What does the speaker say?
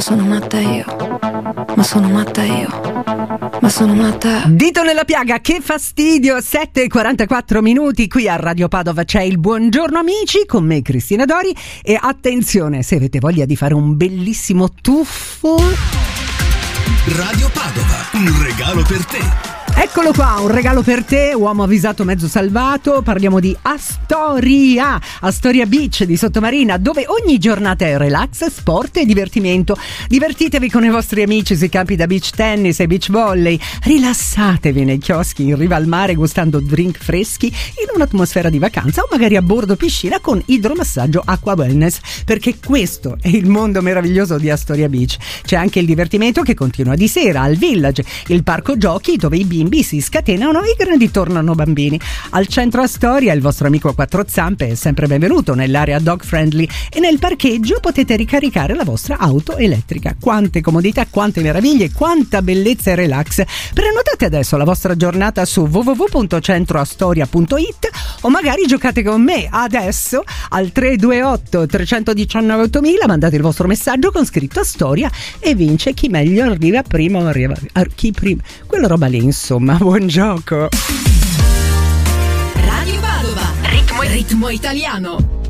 Sono matta io, ma sono matta io, ma sono matta. Dito nella piaga, che fastidio. 7:44 qui a Radio Padova c'è il Buongiorno Amici con me Cristina Dori. E attenzione, se avete voglia di fare un bellissimo tuffo, Radio Padova, un regalo per te. Eccolo qua, un regalo per te, uomo avvisato mezzo salvato. Parliamo di Astoria Beach di Sottomarina, dove ogni giornata è relax, sport e divertimento. Divertitevi con i vostri amici sui campi da beach tennis e beach volley. Rilassatevi nei chioschi in riva al mare gustando drink freschi in un'atmosfera di vacanza, o magari a bordo piscina con idromassaggio acqua wellness, perché questo è il mondo meraviglioso di Astoria Beach. C'è anche il divertimento che continua di sera al Village, il parco giochi dove i bimbi si scatenano e i grandi tornano bambini. Al centro Astoria il vostro amico a quattro zampe è sempre benvenuto nell'area dog friendly, e nel parcheggio potete ricaricare la vostra auto elettrica. Quante comodità, quante meraviglie, quanta bellezza e relax. Prenotate adesso la vostra giornata su www.centroastoria.it, o magari giocate con me adesso al 328 319 8000, mandate il vostro messaggio con scritto Astoria e vince chi meglio arriva prima, chi prima, quella roba lì, insomma. Buon gioco. Radio Padova, ritmo italiano.